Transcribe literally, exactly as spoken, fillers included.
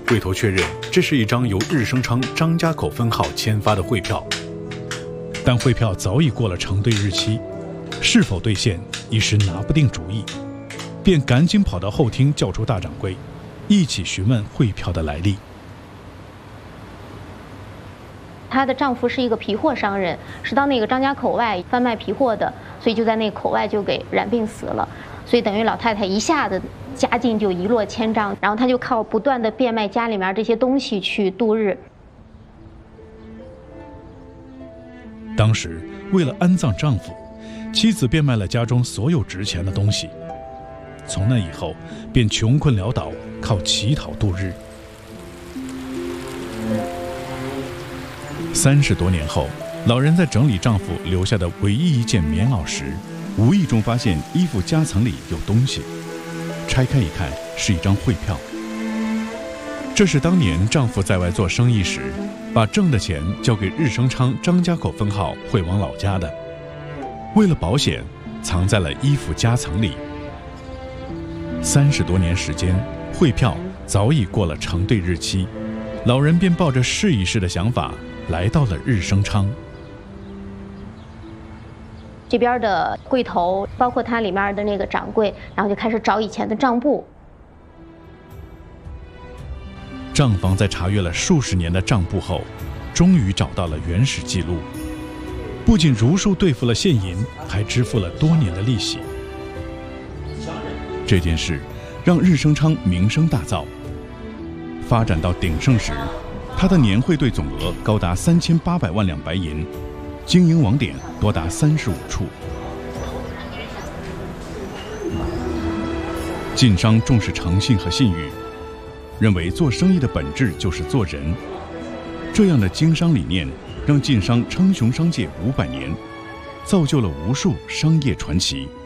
贵头确认这是一张由日升昌张家口分号签发的汇票，但汇票早已过了承兑日期，是否兑现一时拿不定主意，便赶紧跑到后厅叫出大掌柜，一起询问汇票的来历。 她的丈夫是一个皮货商人，是到那个张家口外贩卖皮货的，所以就在那个口外就给染病死了。所以等于老太太一下子家境就一落千丈，然后她就靠不断的变卖家里面这些东西去度日。 当时为了安葬丈夫，妻子变卖了家中所有值钱的东西，从那以后便穷困潦倒，靠乞讨度日。三十多年后，老人在整理丈夫留下的唯一一件棉袄时，无意中发现衣服夹层里有东西，拆开一看，是一张汇票。这是当年丈夫在外做生意时，把挣的钱交给日升昌张家口分号汇往老家的，为了保险，藏在了衣服夹层里。三十多年时间，汇票早已过了承兑日期，老人便抱着试一试的想法，来到了日升昌。 这边的柜头，包括它里面的那个掌柜，然后就开始找以前的账簿。 账房在查阅了数十年的账簿后，终于找到了原始记录，不仅如数兑付了现银，还支付了多年的利息。这件事让日升昌名声大噪，发展到鼎盛时，他的年汇兑总额高达三千八百万两白银，经营网点多达三十五处。晋商重视诚信和信誉，认为做生意的本质就是做人。这样的经商理念让晋商称雄商界五百年，造就了无数商业传奇。